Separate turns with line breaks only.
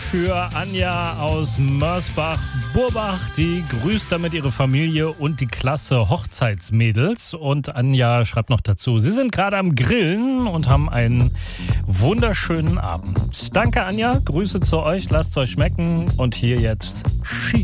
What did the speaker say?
für Anja aus Mörsbach-Burbach. Die grüßt damit ihre Familie und die Klasse Hochzeitsmädels. Und Anja schreibt noch dazu, sie sind gerade am Grillen und haben einen wunderschönen Abend. Danke, Anja. Grüße zu euch. Lasst es euch schmecken. Und hier jetzt Ski.